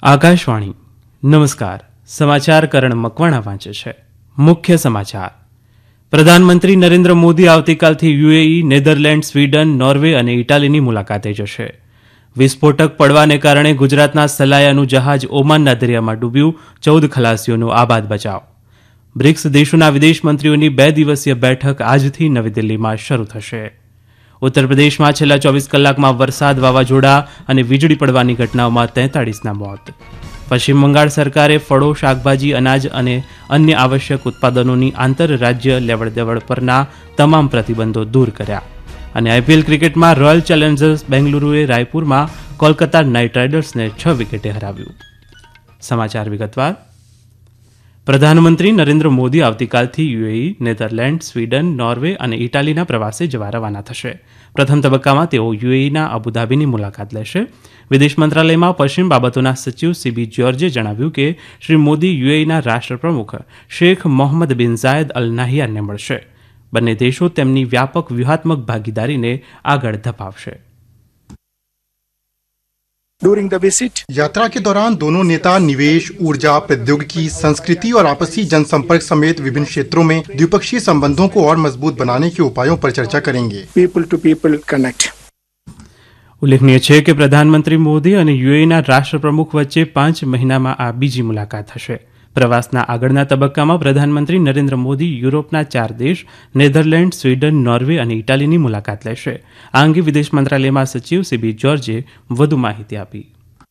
આકાશવાણી નમસ્કાર સમાચાર કરણ મકવાણા વાંચે છે. મુખ્ય સમાચાર. પ્રધાનમંત્રી નરેન્દ્ર મોદી આવતીકાલથી યુએઈ, નેધરલેન્ડ, સ્વીડન, નોર્વે અને ઇટાલીની મુલાકાતે જશે. વિસ્ફોટક પડવાને કારણે ગુજરાતના સલાયાનું જહાજ ઓમાનના દરિયામાં ડૂબ્યું, 14 ખલાસીઓનો આબાદ બચાવ. બ્રિક્સ દેશોના વિદેશ મંત્રીઓની 2 દિવસીય બેઠક આજથી નવી દિલ્હીમાં શરૂ થશે. ઉત્તર પ્રદેશમાં છેલ્લા 24 કલાકમાં વરસાદ, વાવાઝોડા અને વીજળી પડવાની ઘટનાઓમાં 43ના મોત. પશ્ચિમ બંગાળ સરકારે ફળો, શાકભાજી, અનાજ અને અન્ય આવશ્યક ઉત્પાદનોની આંતરરાજ્ય લેવડદેવડ પરના તમામ પ્રતિબંધો દૂર કર્યા. અને આઈપીએલ ક્રિકેટમાં રોયલ ચેલેન્જર્સ બેંગલુરુએ રાયપુરમાં કોલકાતા નાઇટ રાઇડર્સને 6 વિકેટે હરાવ્યું. સમાચાર વિગતવાર. પ્રધાનમંત્રી નરેન્દ્ર મોદી આવતીકાલથી યુએઈ, નેધરલેન્ડ, સ્વીડન, નોર્વે અને ઇટાલીના પ્રવાસે જવા રવાના થશે. પ્રથમ તબક્કામાં તેઓ યુએઈના અબુધાબીની મુલાકાત લેશે. વિદેશ મંત્રાલયમાં પશ્ચિમ બાબતોના સચિવ સીબી જ્યોર્જે જણાવ્યું કે શ્રી મોદી યુએઈના રાષ્ટ્રપ્રમુખ શેખ મોહમ્મદ બિન ઝાયદ અલ નાહયાનને મળશે. બંને દેશો તેમની વ્યાપક વ્યૂહાત્મક ભાગીદારીને આગળ ધપાવશે. During the visit, यात्रा के दौरान दोनों नेता निवेश, ऊर्जा, प्रौद्योगिकी, संस्कृति और आपसी जनसंपर्क समेत विभिन्न क्षेत्रों में द्विपक्षीय संबंधों को और मजबूत बनाने के उपायों पर चर्चा करेंगे. People to people connect. ઉલ્લેખનીય છે કે પ્રધાનમંત્રી મોદી અને યુએઈના રાષ્ટ્રપ્રમુખ વચ્ચે 5 મહિનામાં આ બીજી મુલાકાત હશે. પ્રવાસના આગળના તબક્કામાં પ્રધાનમંત્રી નરેન્દ્ર મોદી યુરોપના 4 દેશ નેધરલેન્ડ, સ્વીડન, નોર્વે અને ઇટાલીની મુલાકાત લેશે. આ અંગે વિદેશ મંત્રાલયમાં સચિવ સીબી જ્યોર્જે વધુ માહિતી આપી.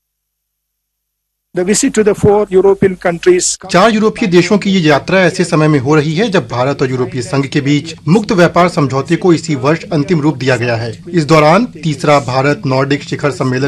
The visit to the 4 European countries. 4 यूरोपीय देशों की ये यात्रा ऐसे समय में हो रही है जब भारत और यूरोपीय संघ के बीच मुक्त व्यापार समझौते को इसी वर्ष अंतिम रूप दिया गया है. इस दौरान तीसरा भारत नॉर्डिक शिखर सम्मेलन